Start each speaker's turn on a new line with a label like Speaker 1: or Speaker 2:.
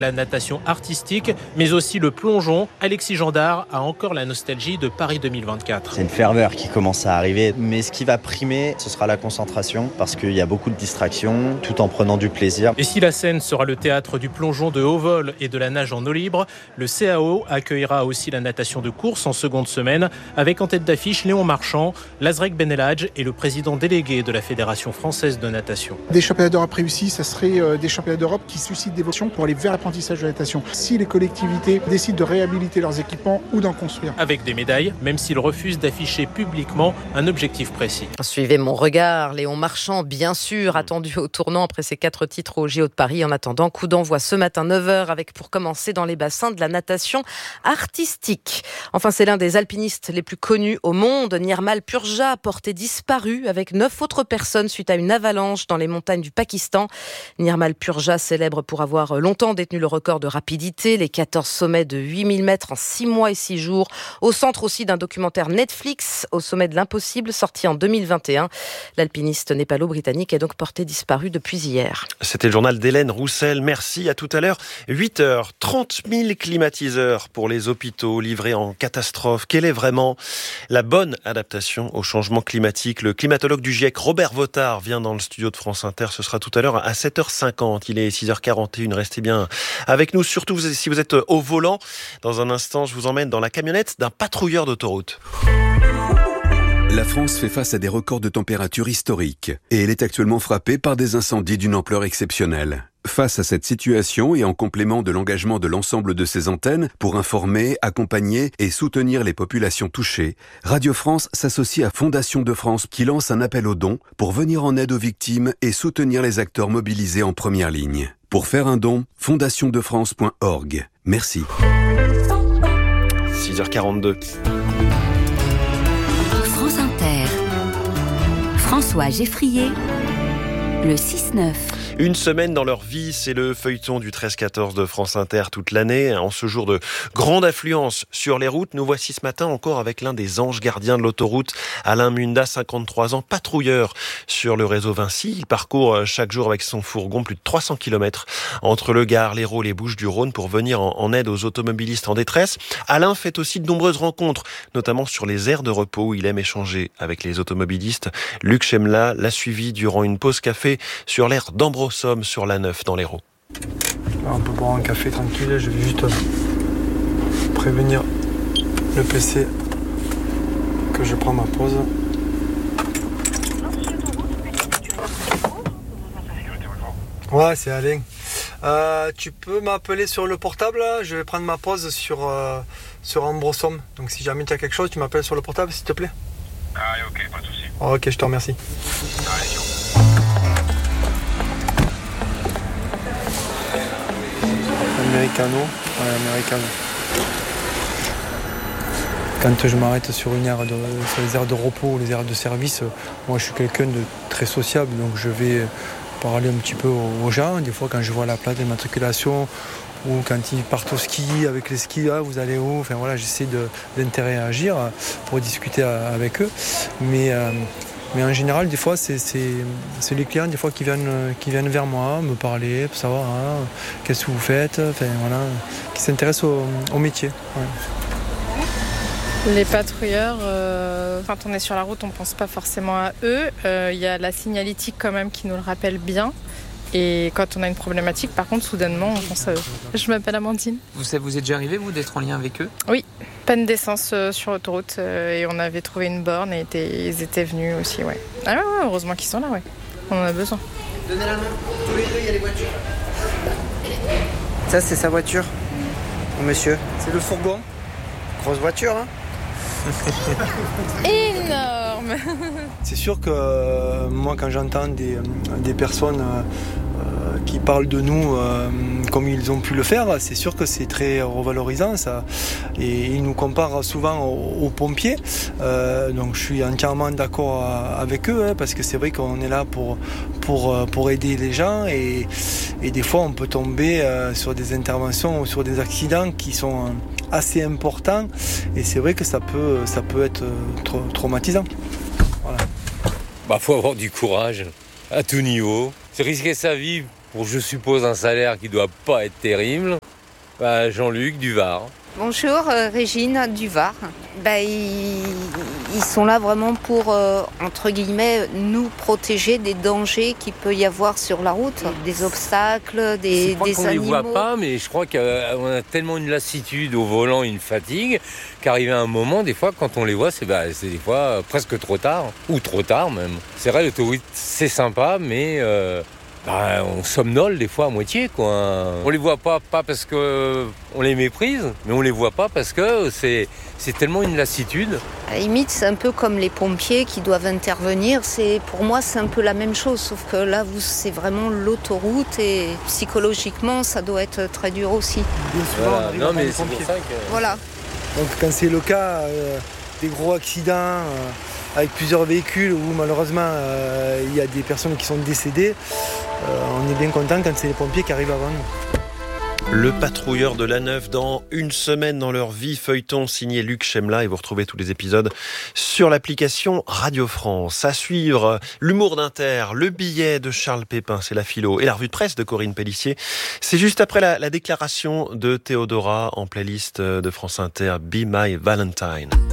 Speaker 1: La natation artistique, mais aussi le plongeon. Alexis Gendard a encore la nostalgie de Paris 2024.
Speaker 2: C'est une ferveur qui commence à arriver, mais ce qui va primer, ce sera la concentration, parce qu'il y a beaucoup de distractions, tout en prenant du plaisir.
Speaker 1: Et si la Seine sera le théâtre du plongeon de haut vol et de la nage en eau libre, le CAO accueillera aussi la natation de course en seconde semaine, avec en tête d'affiche Léon Marchand, Lazrek Benelhadj et le président délégué de la Fédération française de natation.
Speaker 3: Des championnats d'Europe réussis, ça serait des championnats d'Europe qui suscitent des vocations pour aller vers l'apprentissage de la natation. Si les collectivités décident de réhabiliter leurs équipements ou d'en construire.
Speaker 1: Avec des médailles, même s'ils refusent d'afficher publiquement un objectif précis.
Speaker 4: Suivez mon regard, Léon Marchand, bien sûr, attendu au tournant après ses 4 titres au JO de Paris. En attendant, coup d'envoi ce matin 9h avec pour commencer dans les bassins de la natation artistique. Enfin, c'est l'un des alpinistes les plus connus au monde. Nirmal Purja, porté disparu avec 9 autres personnes suite à une avalanche dans les montagnes du Pakistan. Nirmal Purja, célèbre pour avoir longtemps détenu le record de rapidité, les 14 sommets de 8000 mètres en 6 mois et 6 jours. Au centre aussi d'un documentaire Netflix, Au sommet de l'impossible, sorti en 2021. L'alpiniste népalo-britannique est donc porté disparu depuis hier.
Speaker 5: C'était le journal d'Hélène Roussel. Merci, à tout à l'heure. 8h, 30 000 climatiseurs pour les hôpitaux livrés en catastrophe. Quelle est vraiment la bonne adaptation au changement climatique? Le climatologue du GIEC, Robert Votard, vient dans le studio de France Inter. Ce sera tout à l'heure à 7h50. Il est 6h41. Restez bien avec nous, surtout si vous êtes au volant. Dans un instant, je vous emmène dans la camionnette d'un patrouilleur d'autoroute.
Speaker 6: La France fait face à des records de température historiques et elle est actuellement frappée par des incendies d'une ampleur exceptionnelle. Face à cette situation et en complément de l'engagement de l'ensemble de ses antennes pour informer, accompagner et soutenir les populations touchées, Radio France s'associe à Fondation de France qui lance un appel aux dons pour venir en aide aux victimes et soutenir les acteurs mobilisés en première ligne. Pour faire un don, fondationdefrance.org. Merci.
Speaker 5: 6h42.
Speaker 7: France Inter. François Geffrier, le 6-9.
Speaker 5: Une semaine dans leur vie, c'est le feuilleton du 13-14 de France Inter toute l'année. En ce jour de grande affluence sur les routes, nous voici ce matin encore avec l'un des anges gardiens de l'autoroute, Alain Munda, 53 ans, patrouilleur sur le réseau Vinci. Il parcourt chaque jour avec son fourgon plus de 300 km entre le Gard, l'Hérault, les Bouches-du-Rhône pour venir en aide aux automobilistes en détresse. Alain fait aussi de nombreuses rencontres, notamment sur les aires de repos où il aime échanger avec les automobilistes. Luc Chemla l'a suivi durant une pause café sur l'aire d'Ambrosomme sur la Neuf dans l'Hérault.
Speaker 8: On peut boire un café tranquille, je vais juste prévenir le PC que je prends ma pause. Ouais, c'est Alain. Tu peux m'appeler sur le portable là. Je vais prendre ma pause sur Ambrosomme. Donc si jamais tu as quelque chose, tu m'appelles sur le portable s'il te plaît.
Speaker 9: Ah ok, pas de souci.
Speaker 8: Ok, je te remercie. Americano. Quand je m'arrête sur les aires de repos, les aires de service, moi je suis quelqu'un de très sociable, donc je vais parler un petit peu aux gens. Des fois quand je vois la plaque d'immatriculation ou quand ils partent au ski avec les skis, vous allez où? Enfin voilà, j'essaie d'interagir pour discuter avec eux. Mais en général, des fois, c'est les clients des fois qui viennent vers moi, me parler, pour savoir qu'est-ce que vous faites, enfin, voilà, qui s'intéressent au métier. Ouais.
Speaker 10: Les patrouilleurs, quand on est sur la route, on ne pense pas forcément à eux. Il y a la signalétique quand même qui nous le rappelle bien. Et quand on a une problématique, par contre, soudainement, on pense à eux. Je m'appelle Amandine.
Speaker 11: Vous êtes déjà arrivé, vous, d'être en lien avec eux?
Speaker 10: Oui, panne d'essence sur l'autoroute et on avait trouvé une borne et ils étaient venus aussi, ouais. Ah ouais, heureusement qu'ils sont là, ouais. On en a besoin.
Speaker 11: Donnez la main. Tous les deux, il y a les voitures. Ça, c'est sa voiture, monsieur.
Speaker 8: C'est le fourgon.
Speaker 11: Grosse voiture, hein?
Speaker 10: Énorme.
Speaker 8: C'est sûr que moi, quand j'entends des personnes qui parlent de nous comme ils ont pu le faire, c'est sûr que c'est très revalorisant ça. Et ils nous comparent souvent aux pompiers. Donc je suis entièrement d'accord avec eux, parce que c'est vrai qu'on est là pour aider les gens et des fois on peut tomber sur des interventions ou sur des accidents qui sont assez importants et c'est vrai que ça peut être traumatisant. Voilà.
Speaker 12: Faut avoir du courage à tout niveau. C'est risquer sa vie pour, je suppose, un salaire qui doit pas être terrible. Jean-Luc du Var.
Speaker 13: Bonjour, Régine du Var. Ils sont là vraiment pour, entre guillemets, nous protéger des dangers qu'il peut y avoir sur la route, des obstacles, des animaux.
Speaker 12: On ne les voit pas, mais je crois qu'on a tellement une lassitude au volant, une fatigue, qu'arrivé à un moment, des fois, quand on les voit, c'est des fois presque trop tard, ou trop tard même. C'est vrai, l'autoroute, c'est sympa, mais... on somnole des fois à moitié, quoi. On les voit pas parce que on les méprise, mais on les voit pas parce que c'est tellement une lassitude.
Speaker 13: À la limite, c'est un peu comme les pompiers qui doivent intervenir. Pour moi, c'est un peu la même chose, sauf que là, c'est vraiment l'autoroute et psychologiquement, ça doit être très dur aussi.
Speaker 8: Bien souvent, on arrive à
Speaker 12: mais
Speaker 8: les
Speaker 12: c'est
Speaker 8: pompiers.
Speaker 12: pour ça que...
Speaker 13: Voilà.
Speaker 8: Donc quand c'est le cas, des gros accidents avec plusieurs véhicules où malheureusement il y a des personnes qui sont décédées, on est bien content quand c'est les pompiers qui arrivent avant nous.
Speaker 5: Le patrouilleur de la Neuve dans Une semaine dans leur vie, feuilleton signé Luc Chemla, et vous retrouvez tous les épisodes sur l'application Radio France. À suivre, l'humour d'Inter, le billet de Charles Pépin, c'est la philo, et la revue de presse de Corinne Pellissier. C'est juste après la déclaration de Théodora en playlist de France Inter, Be My Valentine.